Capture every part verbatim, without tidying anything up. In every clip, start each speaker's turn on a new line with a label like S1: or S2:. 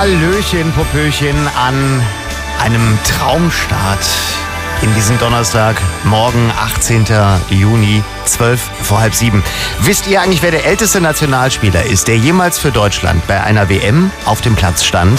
S1: Hallöchen, Popöchen an einem Traumstart in diesen Donnerstag, morgen, achtzehnten Juni, zwölf vor halb sieben. Wisst ihr eigentlich, wer der älteste Nationalspieler ist, der jemals für Deutschland bei einer W M auf dem Platz stand?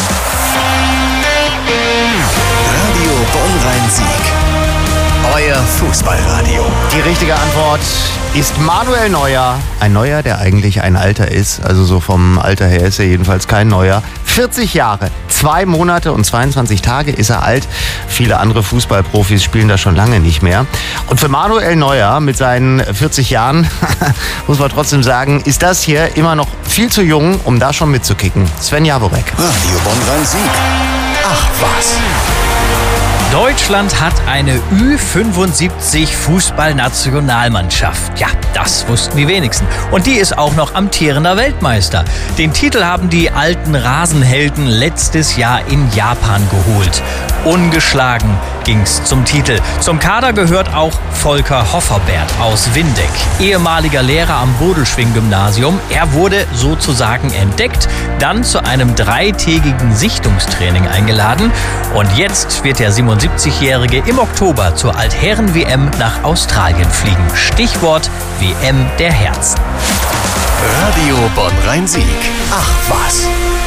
S2: Radio Bonn-Rhein-Sieg. Euer Fußballradio.
S1: Die richtige Antwort ist Manuel Neuer. Ein Neuer, der eigentlich ein Alter ist. Also so vom Alter her ist er jedenfalls kein Neuer. vierzig Jahre, zwei Monate und zweiundzwanzig Tage ist er alt. Viele andere Fußballprofis spielen das schon lange nicht mehr. Und für Manuel Neuer mit seinen vierzig Jahren, muss man trotzdem sagen, ist das hier immer noch viel zu jung, um da schon mitzukicken. Sven Jaworek.
S2: Radio Bonn-Rhein-Sieg. Ach was.
S3: Deutschland hat eine Ü fünfundsiebzig Fußballnationalmannschaft. Ja, das wussten die wenigsten. Und die ist auch noch amtierender Weltmeister. Den Titel haben die alten Rasenhelden letztes Jahr in Japan geholt. Ungeschlagen ging's zum Titel. Zum Kader gehört auch Volker Hofferberg aus Windeck, ehemaliger Lehrer am Bodelschwing-Gymnasium. Er wurde sozusagen entdeckt, dann zu einem dreitägigen Sichtungstraining eingeladen. Und jetzt wird der siebenundsiebzigjährige im Oktober zur Altherren-W M nach Australien fliegen. Stichwort W M der Herzen.
S2: Radio Bonn-Rhein-Sieg. Ach was.